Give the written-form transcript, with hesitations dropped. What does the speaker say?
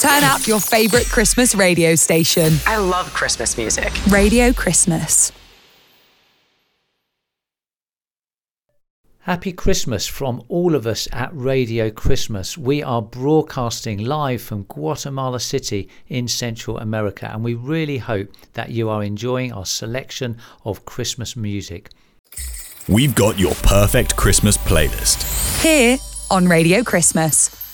Turn up your favourite Christmas radio station. I love Christmas music. Radio Christmas. Happy Christmas from all of us at Radio Christmas. We are broadcasting live from Guatemala City in Central America, and we really hope that you are enjoying our selection of Christmas music. We've got your perfect Christmas playlist Here on Radio Christmas.